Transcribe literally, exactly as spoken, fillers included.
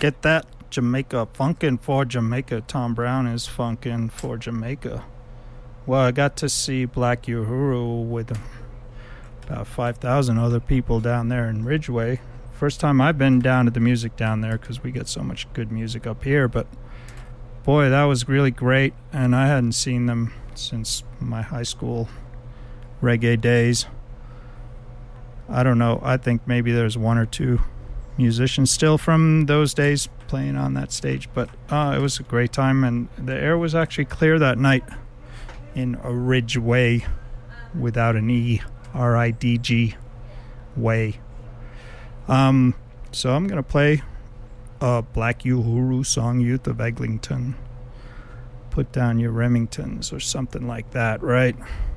Get that Jamaica funkin' for Jamaica. Tom Brown is funkin' for Jamaica. Well, I got to see Black Uhuru with about five thousand other people down there in Ridgeway. First time I've been down to the music down there because we get so much good music up here. But boy, that was really great. And I hadn't seen them since my high school reggae days. I don't know. I think maybe there's one or two musicians still from those days playing on that stage, but uh, it was a great time, and the air was actually clear that night in a Ridgeway without an E, R I D G way. Um, so I'm going to play a Black Uhuru song, Youth of Eglinton. Put down your Remingtons or something like that, right?